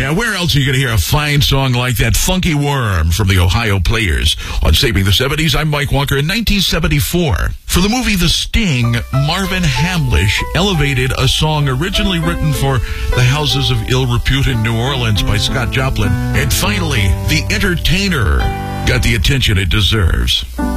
Yeah, where else are you going to hear a fine song like that? Funky Worm from the Ohio Players. On Saving the 70s, I'm Mike Walker. In 1974, for the movie The Sting, Marvin Hamlish elevated a song originally written for the houses of ill repute in New Orleans by Scott Joplin. And finally, The Entertainer got the attention it deserves.